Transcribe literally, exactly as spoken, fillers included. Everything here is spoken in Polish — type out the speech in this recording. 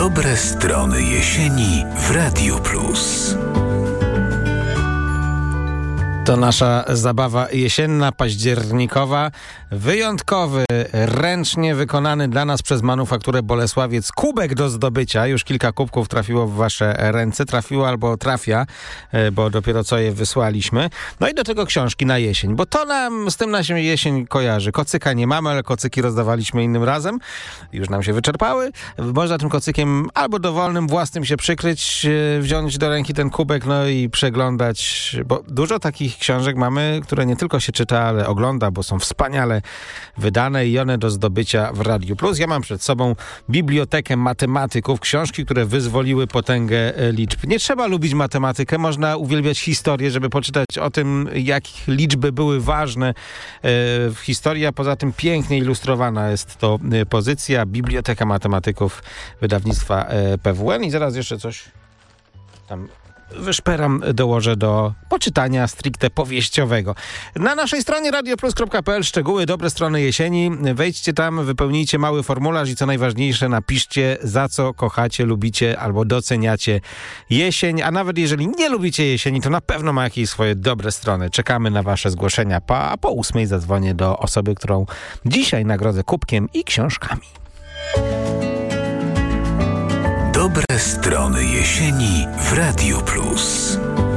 Dobre strony jesieni w Radiu Plus. To nasza zabawa jesienna, październikowa. Wyjątkowy, ręcznie wykonany dla nas przez Manufakturę Bolesławiec kubek do zdobycia. Już kilka kubków trafiło w wasze ręce. Trafiło albo trafia, bo dopiero co je wysłaliśmy. No i do tego książki na jesień, bo to nam, z tym nam się jesień kojarzy. Kocyka nie mamy, ale kocyki rozdawaliśmy innym razem. Już nam się wyczerpały. Można tym kocykiem albo dowolnym, własnym się przykryć, wziąć do ręki ten kubek, no i przeglądać, bo dużo takich książek mamy, które nie tylko się czyta, ale ogląda, bo są wspaniale wydane i one do zdobycia w Radiu Plus. Ja mam przed sobą bibliotekę matematyków, książki, które wyzwoliły potęgę liczb. Nie trzeba lubić matematykę, można uwielbiać historię, żeby poczytać o tym, jak liczby były ważne w historii, a poza tym pięknie ilustrowana jest to pozycja. Biblioteka matematyków wydawnictwa P W N i zaraz jeszcze coś tam wyszperam, dołożę do poczytania stricte powieściowego. Na naszej stronie radioplus kropka p l szczegóły, dobre strony jesieni. Wejdźcie tam, wypełnijcie mały formularz i co najważniejsze, napiszcie, za co kochacie, lubicie albo doceniacie jesień, a nawet jeżeli nie lubicie jesieni, to na pewno ma jakieś swoje dobre strony. Czekamy na wasze zgłoszenia, a po ósmej zadzwonię do osoby, którą dzisiaj nagrodzę kubkiem i książkami. Dobre strony jesieni w Radiu Plus.